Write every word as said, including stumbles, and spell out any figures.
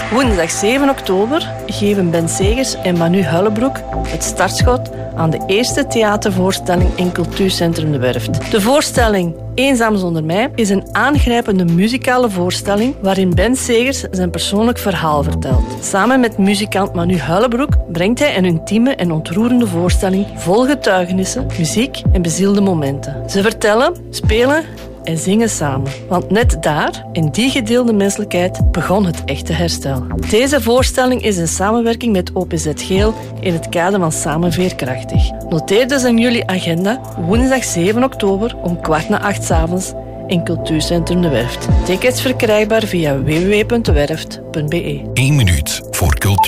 Woensdag zeven oktober geven Ben Segers en Manu Hullebroek het startschot aan de eerste theatervoorstelling in Cultuurcentrum De Werft. De voorstelling Eenzaam zonder mij is een aangrijpende muzikale voorstelling waarin Ben Segers zijn persoonlijk verhaal vertelt. Samen met muzikant Manu Hullebroek brengt hij een intieme en ontroerende voorstelling vol getuigenissen, muziek en bezielde momenten. Ze vertellen, spelen en zingen samen. Want net daar, in die gedeelde menselijkheid, begon het echte herstel. Deze voorstelling is een samenwerking met O P Z Geel in het kader van Samen Veerkrachtig. Noteer dus in jullie agenda woensdag zeven oktober om kwart na acht 's avonds in Cultuurcentrum De Werft. Tickets verkrijgbaar via w w w punt de werft punt b e. Eén minuut voor cultuur.